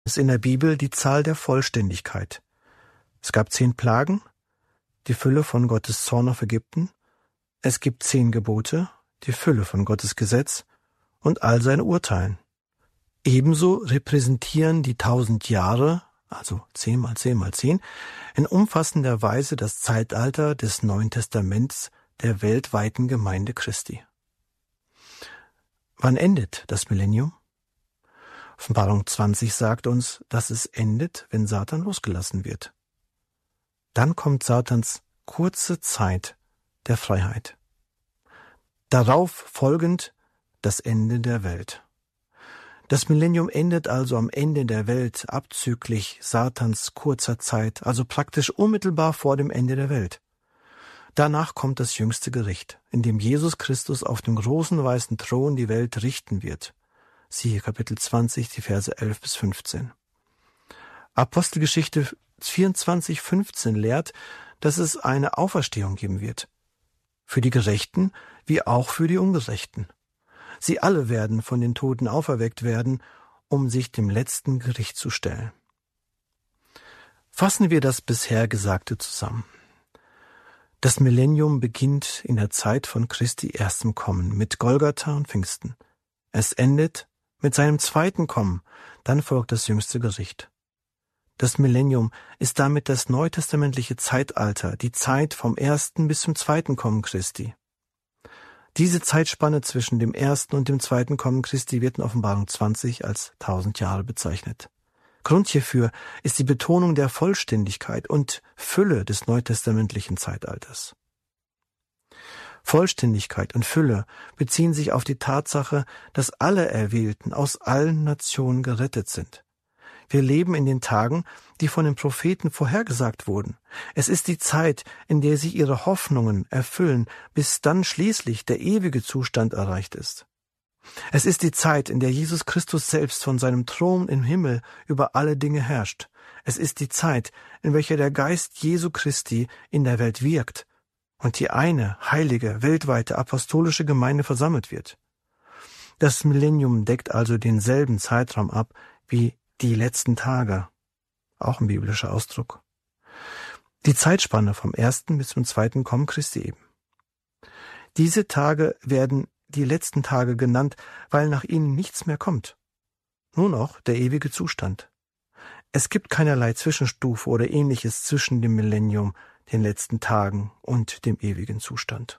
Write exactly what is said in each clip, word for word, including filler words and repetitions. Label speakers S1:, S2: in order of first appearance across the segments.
S1: ist in der Bibel die Zahl der Vollständigkeit. Es gab zehn Plagen, die Fülle von Gottes Zorn auf Ägypten. Es gibt zehn Gebote, die Fülle von Gottes Gesetz und all seine Urteilen. Ebenso repräsentieren die tausend Jahre, also zehn mal zehn mal zehn, in umfassender Weise das Zeitalter des Neuen Testaments der weltweiten Gemeinde Christi. Wann endet das Millennium? Offenbarung zwanzig sagt uns, dass es endet, wenn Satan losgelassen wird. Dann kommt Satans kurze Zeit der Freiheit. Darauf folgend das Ende der Welt. Das Millennium endet also am Ende der Welt abzüglich Satans kurzer Zeit, also praktisch unmittelbar vor dem Ende der Welt. Danach kommt das jüngste Gericht, in dem Jesus Christus auf dem großen weißen Thron die Welt richten wird. Siehe Kapitel zwanzig, die Verse elf bis fünfzehn. Apostelgeschichte vierundzwanzig, fünfzehn lehrt, dass es eine Auferstehung geben wird. Für die Gerechten wie auch für die Ungerechten. Sie alle werden von den Toten auferweckt werden, um sich dem letzten Gericht zu stellen. Fassen wir das bisher Gesagte zusammen. Das Millennium beginnt in der Zeit von Christi erstem Kommen mit Golgatha und Pfingsten. Es endet mit seinem zweiten Kommen, dann folgt das jüngste Gericht. Das Millennium ist damit das neutestamentliche Zeitalter, die Zeit vom ersten bis zum zweiten Kommen Christi. Diese Zeitspanne zwischen dem ersten und dem zweiten Kommen Christi wird in Offenbarung zwanzig als tausend Jahre bezeichnet. Grund hierfür ist die Betonung der Vollständigkeit und Fülle des neutestamentlichen Zeitalters. Vollständigkeit und Fülle beziehen sich auf die Tatsache, dass alle Erwählten aus allen Nationen gerettet sind. Wir leben in den Tagen, die von den Propheten vorhergesagt wurden. Es ist die Zeit, in der sich ihre Hoffnungen erfüllen, bis dann schließlich der ewige Zustand erreicht ist. Es ist die Zeit, in der Jesus Christus selbst von seinem Thron im Himmel über alle Dinge herrscht. Es ist die Zeit, in welcher der Geist Jesu Christi in der Welt wirkt und die eine heilige, weltweite apostolische Gemeinde versammelt wird. Das Millennium deckt also denselben Zeitraum ab wie die letzten Tage, auch ein biblischer Ausdruck. Die Zeitspanne vom ersten bis zum zweiten Kommen Christi eben. Diese Tage werden die letzten Tage genannt, weil nach ihnen nichts mehr kommt. Nur noch der ewige Zustand. Es gibt keinerlei Zwischenstufe oder Ähnliches zwischen dem Millennium, den letzten Tagen und dem ewigen Zustand.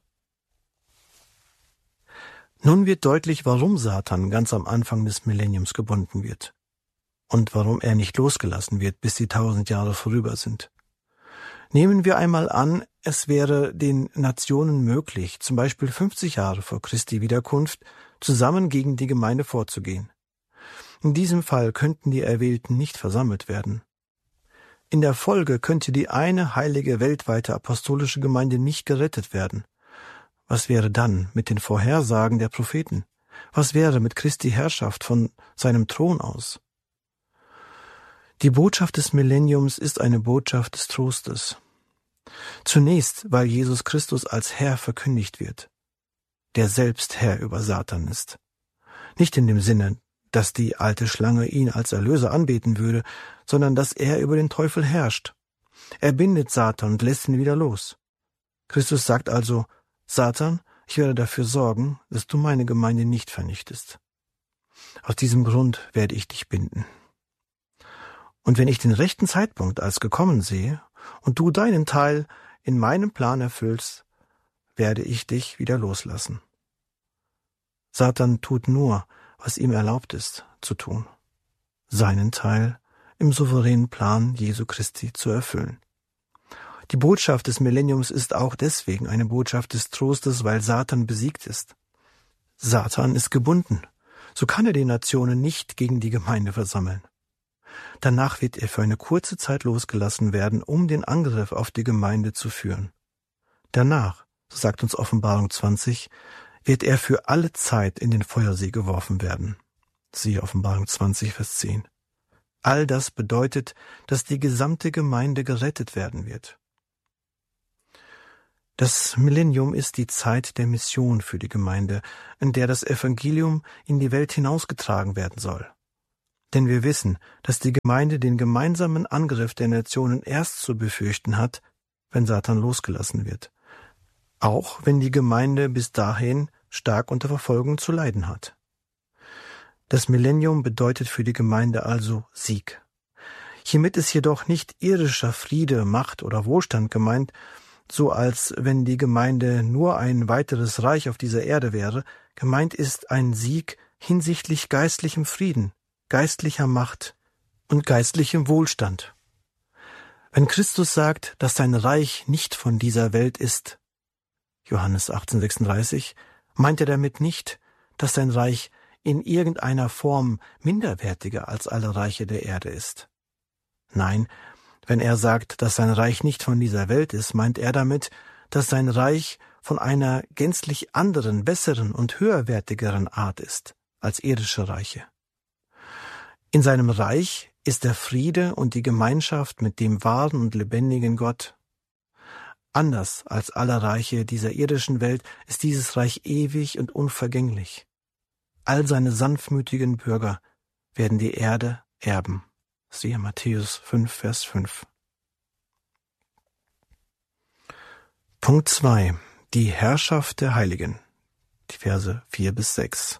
S1: Nun wird deutlich, warum Satan ganz am Anfang des Millenniums gebunden wird und warum er nicht losgelassen wird, bis die tausend Jahre vorüber sind. Nehmen wir einmal an, es wäre den Nationen möglich, zum Beispiel fünfzig Jahre vor Christi Wiederkunft, zusammen gegen die Gemeinde vorzugehen. In diesem Fall könnten die Erwählten nicht versammelt werden. In der Folge könnte die eine heilige weltweite apostolische Gemeinde nicht gerettet werden. Was wäre dann mit den Vorhersagen der Propheten? Was wäre mit Christi Herrschaft von seinem Thron aus? Die Botschaft des Millenniums ist eine Botschaft des Trostes. Zunächst, weil Jesus Christus als Herr verkündigt wird, der selbst Herr über Satan ist. Nicht in dem Sinne, dass die alte Schlange ihn als Erlöser anbeten würde, sondern dass er über den Teufel herrscht. Er bindet Satan und lässt ihn wieder los. Christus sagt also, Satan, ich werde dafür sorgen, dass du meine Gemeinde nicht vernichtest. Aus diesem Grund werde ich dich binden. Und wenn ich den rechten Zeitpunkt als gekommen sehe und du deinen Teil in meinem Plan erfüllst, werde ich dich wieder loslassen. Satan tut nur, was ihm erlaubt ist zu tun, seinen Teil im souveränen Plan Jesu Christi zu erfüllen. Die Botschaft des Millenniums ist auch deswegen eine Botschaft des Trostes, weil Satan besiegt ist. Satan ist gebunden, so kann er die Nationen nicht gegen die Gemeinde versammeln. Danach wird er für eine kurze Zeit losgelassen werden, um den Angriff auf die Gemeinde zu führen. Danach, so sagt uns Offenbarung zwanzig, wird er für alle Zeit in den Feuersee geworfen werden. Siehe Offenbarung zwanzig, Vers zehn. All das bedeutet, dass die gesamte Gemeinde gerettet werden wird. Das Millennium ist die Zeit der Mission für die Gemeinde, in der das Evangelium in die Welt hinausgetragen werden soll. Denn wir wissen, dass die Gemeinde den gemeinsamen Angriff der Nationen erst zu befürchten hat, wenn Satan losgelassen wird. Auch wenn die Gemeinde bis dahin stark unter Verfolgung zu leiden hat. Das Millennium bedeutet für die Gemeinde also Sieg. Hiermit ist jedoch nicht irdischer Friede, Macht oder Wohlstand gemeint, so als wenn die Gemeinde nur ein weiteres Reich auf dieser Erde wäre. Gemeint ist ein Sieg hinsichtlich geistlichem Frieden, geistlicher Macht und geistlichem Wohlstand. Wenn Christus sagt, dass sein Reich nicht von dieser Welt ist, Johannes achtzehn sechsunddreißig, meint er damit nicht, dass sein Reich in irgendeiner Form minderwertiger als alle Reiche der Erde ist. Nein, wenn er sagt, dass sein Reich nicht von dieser Welt ist, meint er damit, dass sein Reich von einer gänzlich anderen, besseren und höherwertigeren Art ist als irdische Reiche. In seinem Reich ist der Friede und die Gemeinschaft mit dem wahren und lebendigen Gott. Anders als alle Reiche dieser irdischen Welt ist dieses Reich ewig und unvergänglich. All seine sanftmütigen Bürger werden die Erde erben. Siehe Matthäus fünf, Vers fünf. Punkt zwei. Die Herrschaft der Heiligen. Die Verse vier bis sechs.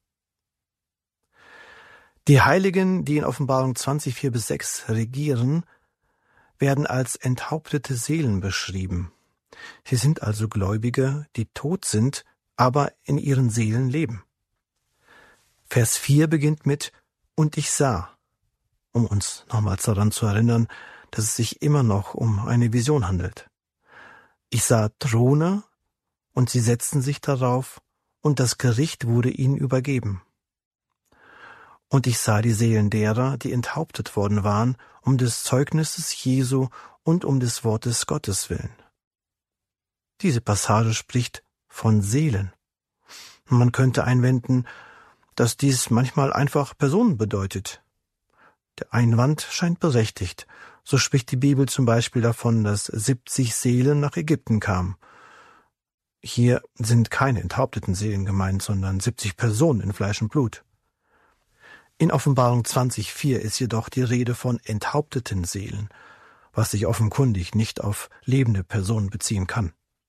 S1: Die Heiligen, die in Offenbarung zwanzig, vier bis sechs regieren, werden als enthauptete Seelen beschrieben. Sie sind also Gläubige, die tot sind, aber in ihren Seelen leben. Vers vier beginnt mit »Und ich sah«, um uns nochmals daran zu erinnern, dass es sich immer noch um eine Vision handelt. Ich sah Throne, und sie setzten sich darauf, und das Gericht wurde ihnen übergeben. Und ich sah die Seelen derer, die enthauptet worden waren, um des Zeugnisses Jesu und um des Wortes Gottes willen. Diese Passage spricht von Seelen. Man könnte einwenden, dass dies manchmal einfach Personen bedeutet. Der Einwand scheint berechtigt. So spricht die Bibel zum Beispiel davon, dass siebzig Seelen nach Ägypten kamen. Hier sind keine enthaupteten Seelen gemeint, sondern siebzig Personen in Fleisch und Blut. In Offenbarung zwanzig, vier ist jedoch die Rede von enthaupteten Seelen, was sich offenkundig nicht auf lebende Personen beziehen kann.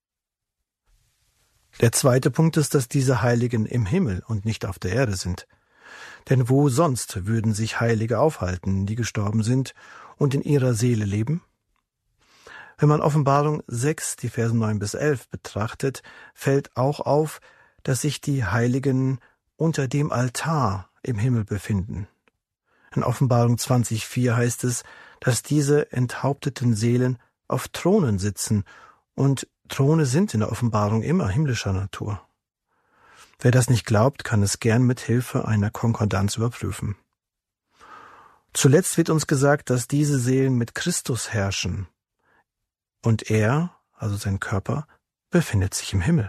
S1: Der zweite Punkt ist, dass diese Heiligen im Himmel und nicht auf der Erde sind. Denn wo sonst würden sich Heilige aufhalten, die gestorben sind und in ihrer Seele leben? Wenn man Offenbarung sechs, die Verse neun bis elf betrachtet, fällt auch auf, dass sich die Heiligen unter dem Altar im Himmel befinden. In Offenbarung zwanzig, vier heißt es, dass diese enthaupteten Seelen auf Thronen sitzen, und Throne sind in der Offenbarung immer himmlischer Natur. Wer das nicht glaubt, kann es gern mit Hilfe einer Konkordanz überprüfen. Zuletzt wird uns gesagt, dass diese Seelen mit Christus herrschen, und er, also sein Körper, befindet sich im Himmel.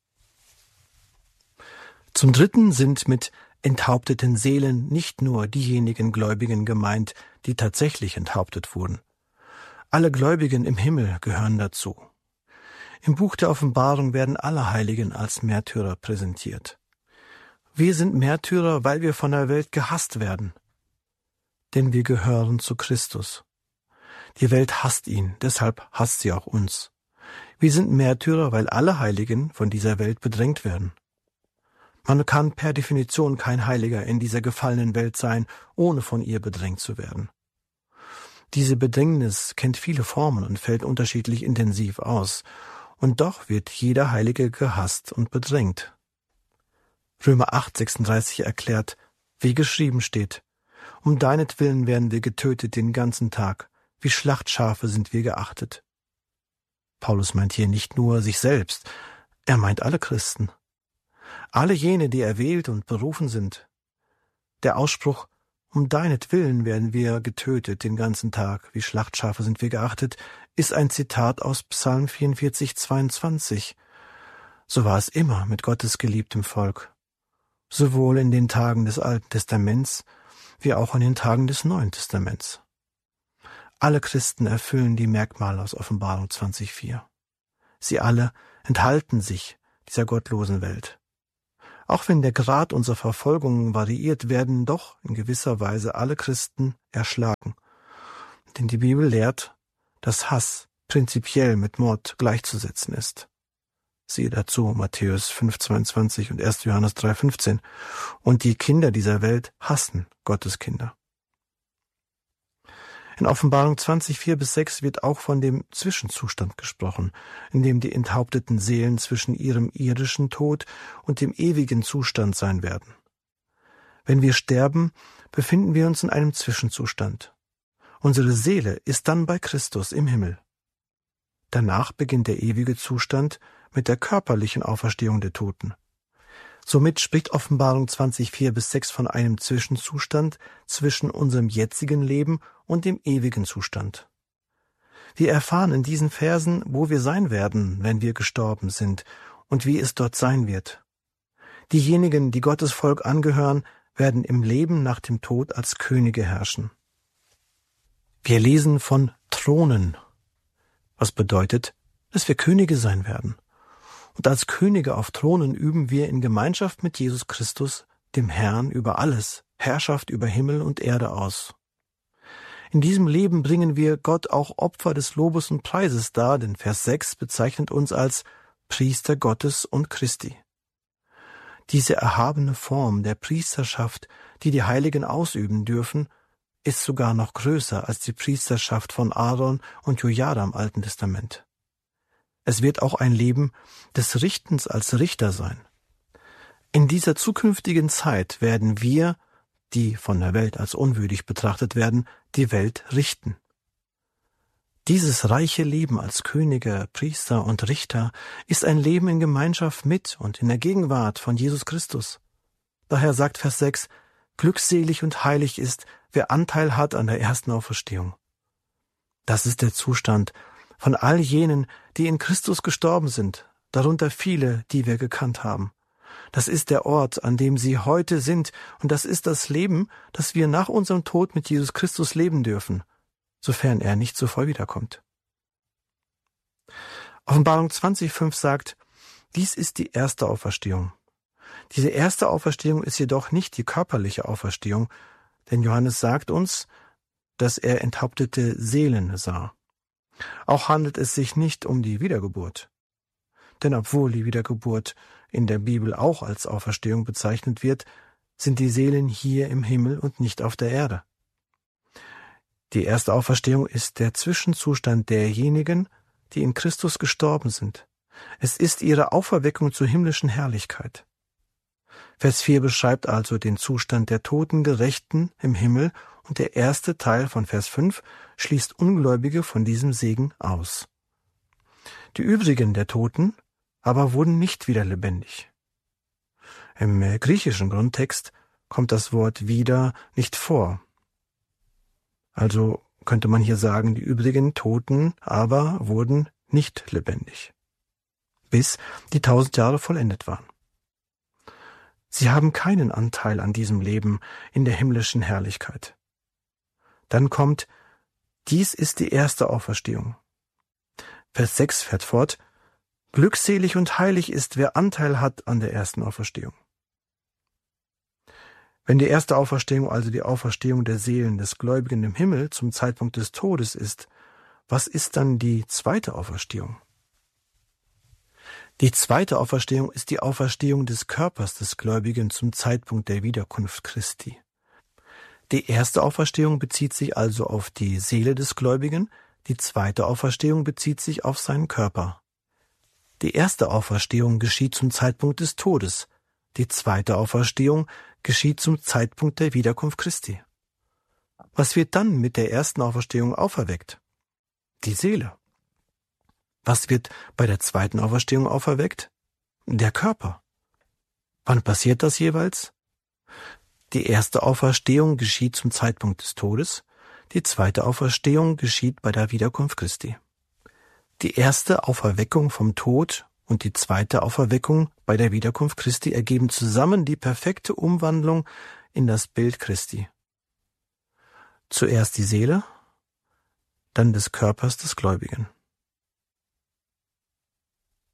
S1: Zum Dritten sind mit enthaupteten Seelen nicht nur diejenigen Gläubigen gemeint, die tatsächlich enthauptet wurden. Alle Gläubigen im Himmel gehören dazu. Im Buch der Offenbarung werden alle Heiligen als Märtyrer präsentiert. Wir sind Märtyrer, weil wir von der Welt gehasst werden. Denn wir gehören zu Christus. Die Welt hasst ihn, deshalb hasst sie auch uns. Wir sind Märtyrer, weil alle Heiligen von dieser Welt bedrängt werden. Man kann per Definition kein Heiliger in dieser gefallenen Welt sein, ohne von ihr bedrängt zu werden. Diese Bedrängnis kennt viele Formen und fällt unterschiedlich intensiv aus. Und doch wird jeder Heilige gehasst und bedrängt. Römer acht, sechsunddreißig erklärt, wie geschrieben steht, um deinetwillen werden wir getötet den ganzen Tag, wie Schlachtschafe sind wir geachtet. Paulus meint hier nicht nur sich selbst, er meint alle Christen. Alle jene, die erwählt und berufen sind. Der Ausspruch, um deinetwillen werden wir getötet den ganzen Tag, wie Schlachtschafe sind wir geachtet, ist ein Zitat aus Psalm vierundvierzig, zweiundzwanzig. So war es immer mit Gottes geliebtem Volk, sowohl in den Tagen des Alten Testaments wie auch in den Tagen des Neuen Testaments. Alle Christen erfüllen die Merkmale aus Offenbarung zwanzig, vier. Sie alle enthalten sich dieser gottlosen Welt. Auch wenn der Grad unserer Verfolgung variiert, werden doch in gewisser Weise alle Christen erschlagen. Denn die Bibel lehrt, dass Hass prinzipiell mit Mord gleichzusetzen ist. Siehe dazu Matthäus fünf zweiundzwanzig und erster Johannes drei fünfzehn. Und die Kinder dieser Welt hassen Gottes Kinder. In Offenbarung zwanzig, vier bis sechs wird auch von dem Zwischenzustand gesprochen, in dem die enthaupteten Seelen zwischen ihrem irdischen Tod und dem ewigen Zustand sein werden. Wenn wir sterben, befinden wir uns in einem Zwischenzustand. Unsere Seele ist dann bei Christus im Himmel. Danach beginnt der ewige Zustand mit der körperlichen Auferstehung der Toten. Somit spricht Offenbarung zwanzig, vier bis sechs von einem Zwischenzustand zwischen unserem jetzigen Leben und dem ewigen Zustand. Wir erfahren in diesen Versen, wo wir sein werden, wenn wir gestorben sind, und wie es dort sein wird. Diejenigen, die Gottes Volk angehören, werden im Leben nach dem Tod als Könige herrschen. Wir lesen von Thronen, was bedeutet, dass wir Könige sein werden. Und als Könige auf Thronen üben wir in Gemeinschaft mit Jesus Christus, dem Herrn über alles, Herrschaft über Himmel und Erde aus. In diesem Leben bringen wir Gott auch Opfer des Lobes und Preises dar, denn Vers sechs bezeichnet uns als Priester Gottes und Christi. Diese erhabene Form der Priesterschaft, die die Heiligen ausüben dürfen, ist sogar noch größer als die Priesterschaft von Aaron und Jojada im Alten Testament. Es wird auch ein Leben des Richtens als Richter sein. In dieser zukünftigen Zeit werden wir, die von der Welt als unwürdig betrachtet werden, die Welt richten. Dieses reiche Leben als Könige, Priester und Richter ist ein Leben in Gemeinschaft mit und in der Gegenwart von Jesus Christus. Daher sagt Vers sechs, glückselig und heilig ist, wer Anteil hat an der ersten Auferstehung. Das ist der Zustand von all jenen, die in Christus gestorben sind, darunter viele, die wir gekannt haben. Das ist der Ort, an dem sie heute sind, und das ist das Leben, das wir nach unserem Tod mit Jesus Christus leben dürfen, sofern er nicht so voll wiederkommt. Offenbarung zwanzig, fünf sagt, dies ist die erste Auferstehung. Diese erste Auferstehung ist jedoch nicht die körperliche Auferstehung, denn Johannes sagt uns, dass er enthauptete Seelen sah. Auch handelt es sich nicht um die Wiedergeburt. Denn obwohl die Wiedergeburt in der Bibel auch als Auferstehung bezeichnet wird, sind die Seelen hier im Himmel und nicht auf der Erde. Die erste Auferstehung ist der Zwischenzustand derjenigen, die in Christus gestorben sind. Es ist ihre Auferweckung zur himmlischen Herrlichkeit. Vers vier beschreibt also den Zustand der toten Gerechten im Himmel und der erste Teil von Vers fünf schließt Ungläubige von diesem Segen aus. Die übrigen der Toten aber wurden nicht wieder lebendig. Im griechischen Grundtext kommt das Wort wieder nicht vor. Also könnte man hier sagen, die übrigen Toten aber wurden nicht lebendig, bis die tausend Jahre vollendet waren. Sie haben keinen Anteil an diesem Leben in der himmlischen Herrlichkeit. Dann kommt, dies ist die erste Auferstehung. Vers sechs fährt fort, glückselig und heilig ist, wer Anteil hat an der ersten Auferstehung. Wenn die erste Auferstehung, also die Auferstehung der Seelen des Gläubigen im Himmel zum Zeitpunkt des Todes ist, was ist dann die zweite Auferstehung? Die zweite Auferstehung ist die Auferstehung des Körpers des Gläubigen zum Zeitpunkt der Wiederkunft Christi. Die erste Auferstehung bezieht sich also auf die Seele des Gläubigen, die zweite Auferstehung bezieht sich auf seinen Körper. Die erste Auferstehung geschieht zum Zeitpunkt des Todes, die zweite Auferstehung geschieht zum Zeitpunkt der Wiederkunft Christi. Was wird dann mit der ersten Auferstehung auferweckt? Die Seele. Was wird bei der zweiten Auferstehung auferweckt? Der Körper. Wann passiert das jeweils? Die erste Auferstehung geschieht zum Zeitpunkt des Todes, die zweite Auferstehung geschieht bei der Wiederkunft Christi. Die erste Auferweckung vom Tod und die zweite Auferweckung bei der Wiederkunft Christi ergeben zusammen die perfekte Umwandlung in das Bild Christi. Zuerst die Seele, dann des Körpers des Gläubigen.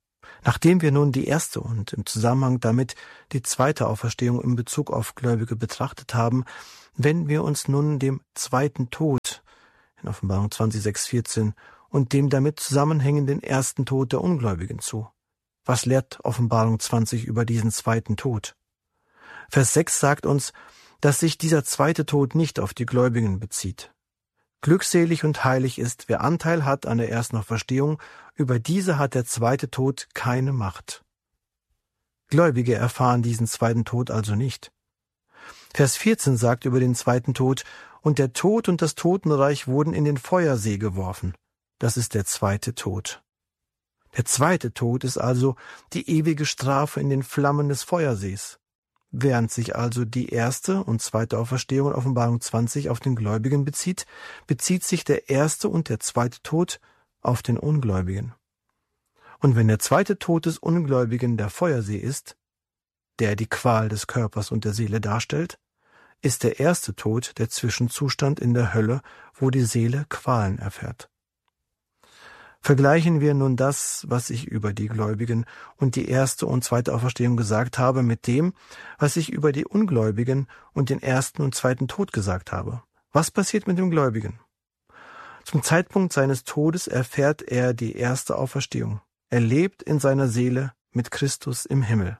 S1: Nachdem wir nun die erste und im Zusammenhang damit die zweite Auferstehung in Bezug auf Gläubige betrachtet haben, wenden wir uns nun dem zweiten Tod in Offenbarung zwanzig, sechs, vierzehn und dem damit zusammenhängenden ersten Tod der Ungläubigen zu. Was lehrt Offenbarung zwanzig über diesen zweiten Tod? Vers sechs sagt uns, dass sich dieser zweite Tod nicht auf die Gläubigen bezieht. Glückselig und heilig ist, wer Anteil hat an der ersten Auferstehung, über diese hat der zweite Tod keine Macht. Gläubige erfahren diesen zweiten Tod also nicht. Vers vierzehn sagt über den zweiten Tod, und der Tod und das Totenreich wurden in den Feuersee geworfen. Das ist der zweite Tod. Der zweite Tod ist also die ewige Strafe in den Flammen des Feuersees. Während sich also die erste und zweite Auferstehung in Offenbarung zwanzig auf den Gläubigen bezieht, bezieht sich der erste und der zweite Tod auf den Ungläubigen. Und wenn der zweite Tod des Ungläubigen der Feuersee ist, der die Qual des Körpers und der Seele darstellt, ist der erste Tod der Zwischenzustand in der Hölle, wo die Seele Qualen erfährt. Vergleichen wir nun das, was ich über die Gläubigen und die erste und zweite Auferstehung gesagt habe, mit dem, was ich über die Ungläubigen und den ersten und zweiten Tod gesagt habe. Was passiert mit dem Gläubigen? Zum Zeitpunkt seines Todes erfährt er die erste Auferstehung. Er lebt in seiner Seele mit Christus im Himmel.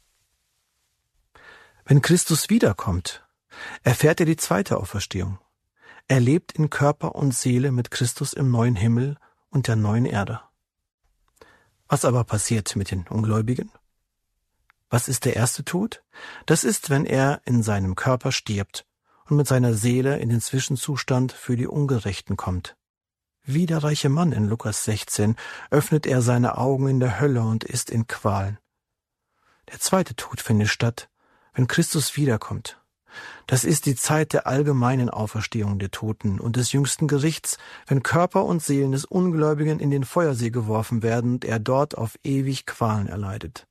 S1: Wenn Christus wiederkommt, erfährt er die zweite Auferstehung. Er lebt in Körper und Seele mit Christus im neuen Himmel und der neuen Erde. Was aber passiert mit den Ungläubigen? Was ist der erste Tod? Das ist, wenn er in seinem Körper stirbt und mit seiner Seele in den Zwischenzustand für die Ungerechten kommt. Wie der reiche Mann in Lukas sechzehn öffnet er seine Augen in der Hölle und ist in Qualen. Der zweite Tod findet statt, wenn Christus wiederkommt. Das ist die Zeit der allgemeinen Auferstehung der Toten und des jüngsten Gerichts, wenn Körper und Seelen des Ungläubigen in den Feuersee geworfen werden und er dort auf ewig Qualen erleidet.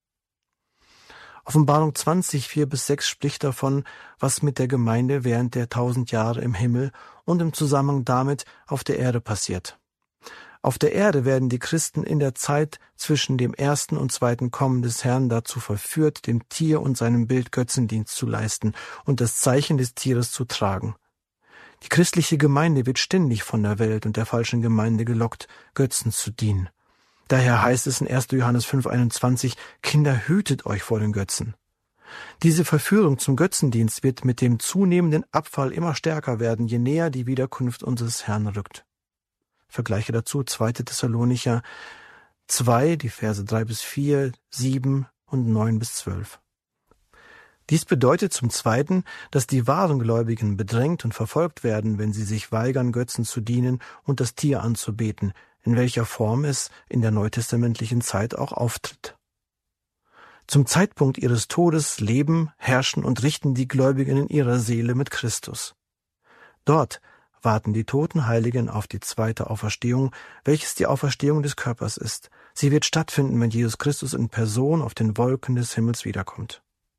S1: Offenbarung zwanzig, vier bis sechs spricht davon, was mit der Gemeinde während der tausend Jahre im Himmel und im Zusammenhang damit auf der Erde passiert. Auf der Erde werden die Christen in der Zeit zwischen dem ersten und zweiten Kommen des Herrn dazu verführt, dem Tier und seinem Bild Götzendienst zu leisten und das Zeichen des Tieres zu tragen. Die christliche Gemeinde wird ständig von der Welt und der falschen Gemeinde gelockt, Götzen zu dienen. Daher heißt es in erster Johannes fünf, einundzwanzig, Kinder, hütet euch vor den Götzen. Diese Verführung zum Götzendienst wird mit dem zunehmenden Abfall immer stärker werden, je näher die Wiederkunft unseres Herrn rückt. Vergleiche dazu zweiter Thessalonicher zwei, die Verse drei bis vier, sieben und neun bis zwölf. Dies bedeutet zum Zweiten, dass die wahren Gläubigen bedrängt und verfolgt werden, wenn sie sich weigern, Götzen zu dienen und das Tier anzubeten, in welcher Form es in der neutestamentlichen Zeit auch auftritt. Zum Zeitpunkt ihres Todes leben, herrschen und richten die Gläubigen in ihrer Seele mit Christus. Dort warten die toten Heiligen auf die zweite Auferstehung, welches die Auferstehung des Körpers ist. Sie wird stattfinden, wenn Jesus Christus in Person auf den Wolken des Himmels wiederkommt.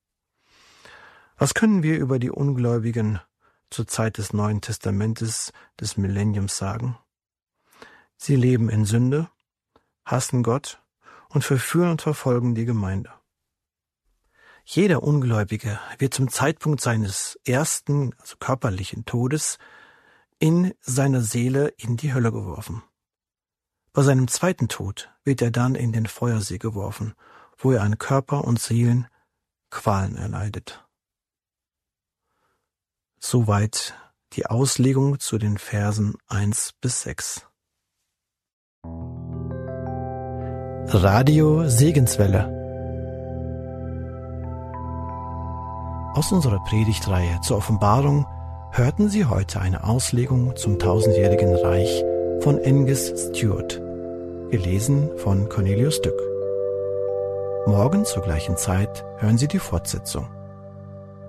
S1: Was können wir über die Ungläubigen zur Zeit des Neuen Testamentes, des Millenniums sagen? Sie leben in Sünde, hassen Gott und verführen und verfolgen die Gemeinde. Jeder Ungläubige wird zum Zeitpunkt seines ersten, also körperlichen Todes in seiner Seele in die Hölle geworfen. Bei seinem zweiten Tod wird er dann in den Feuersee geworfen, wo er an Körper und Seelen Qualen erleidet. Soweit die Auslegung zu den Versen eins bis sechs. Radio Segenswelle. Aus unserer Predigtreihe zur Offenbarung hörten Sie heute eine Auslegung zum tausendjährigen Reich von Angus Stewart, gelesen von Cornelius Dück. Morgen zur gleichen Zeit hören Sie die Fortsetzung.